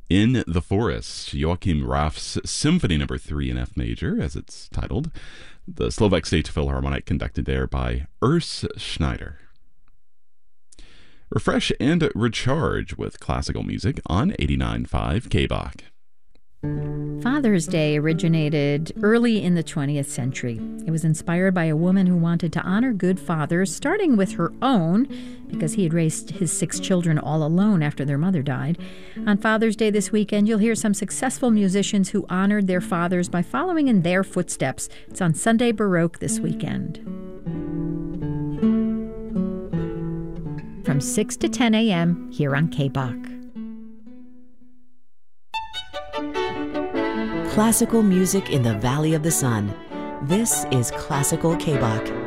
In the Forest, Joachim Raff's Symphony No. 3 in F major, as it's titled. The Slovak State Philharmonic, conducted there by Urs Schneider. Refresh and recharge with classical music on 89.5 KBach. Father's Day originated early in the 20th century. It was inspired by a woman who wanted to honor good fathers, starting with her own, because he had raised his 6 children all alone after their mother died. On Father's Day this weekend, you'll hear some successful musicians who honored their fathers by following in their footsteps. It's on Sunday Baroque this weekend. From 6 to 10 a.m. here on KBach. Classical music in the Valley of the Sun. This is Classical KBach.